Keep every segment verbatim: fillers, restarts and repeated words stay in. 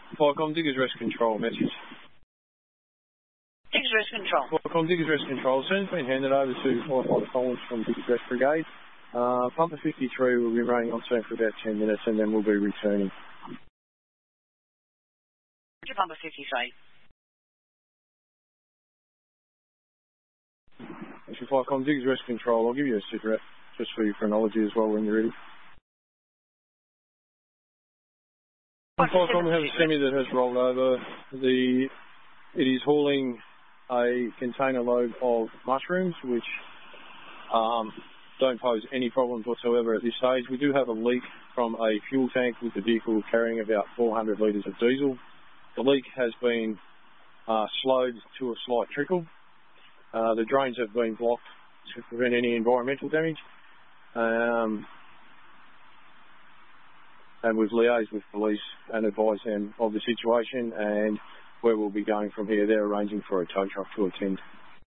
Firecom, Diggers Rest Control, message. Diggers Rest Control. Firecom, Diggers Rest Control. Soon it's been handed over to Firefighter Collins from Diggers Rest Brigade. Uh, Pumper fifty-three will be running on scene for about ten minutes and then we'll be returning. Pumper fifty-three. Actually, Firecom, Diggers Rest Control. I'll give you a cigarette just for your chronology as well when you're ready. Firecom, we have a semi that has rolled over. The It is hauling a container load of mushrooms, which um, don't pose any problems whatsoever at this stage. We do have a leak from a fuel tank with the vehicle carrying about four hundred litres of diesel. The leak has been uh, slowed to a slight trickle. Uh, the drains have been blocked to prevent any environmental damage. Um, and we've liaised with police and advised them of the situation and where we'll be going from here. They're arranging for a tow truck to attend.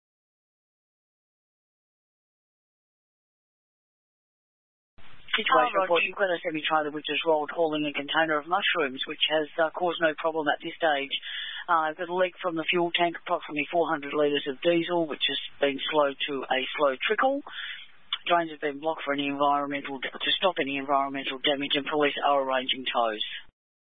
Situation report, you've got a semi-trailer which is rolled hauling a container of mushrooms, which has uh, caused no problem at this stage. Uh, got a leak from the fuel tank, approximately four hundred litres of diesel, which has been slowed to a slow trickle. Drains have been blocked for any environmental, to stop any environmental damage, and police are arranging tows.